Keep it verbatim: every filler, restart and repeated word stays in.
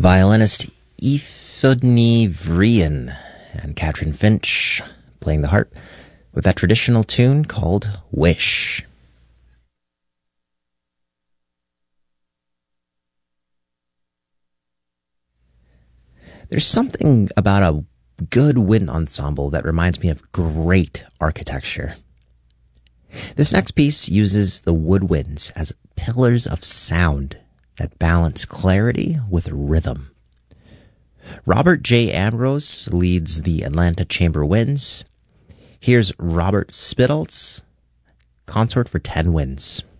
Violinist Eifudny Vrian and Katrin Finch playing the harp with that traditional tune called Wish. There's something about a good wind ensemble that reminds me of great architecture. This next piece uses the woodwinds as pillars of sound that balance clarity with rhythm. Robert J. Ambrose leads the Atlanta Chamber Winds. Here's Robert Spittle's Consort for Ten Winds.